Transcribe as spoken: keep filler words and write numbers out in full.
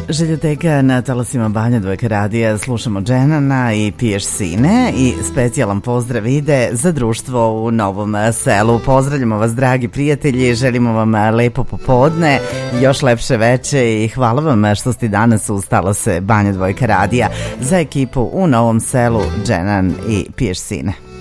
Željoteka na talasima Banja Dvojka radija, slušamo Dženana i Piješ sine i specijalan pozdrav ide za društvo u Novom Selu. Pozdravljamo vas, dragi prijatelji, želimo vam lepo popodne, još lepše veče i hvala vam što ste danas uz talase Banja Dvojka radija. Za ekipu u Novom Selu, Dženan i Piješ sine.